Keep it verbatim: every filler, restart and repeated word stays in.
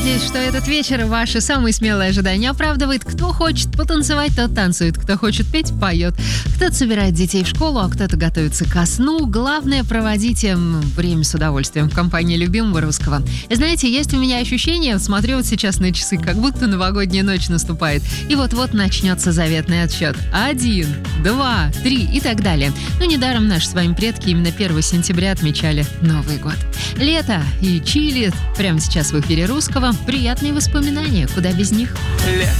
надеюсь, что этот вечер ваши самые смелые ожидания оправдывает. Кто хочет потанцевать, тот танцует. Кто хочет петь, поет. Кто-то собирает детей в школу, а кто-то готовится ко сну. Главное, проводите время с удовольствием в компании любимого русского. И знаете, есть у меня ощущение, смотрю вот сейчас на часы, как будто новогодняя ночь наступает. И вот-вот начнется заветный отсчет. Один, два, три и так далее. Но недаром наши с вами предки именно первого сентября отмечали Новый год. Лето и чили прямо сейчас в эфире русского. Приятные воспоминания, куда без них.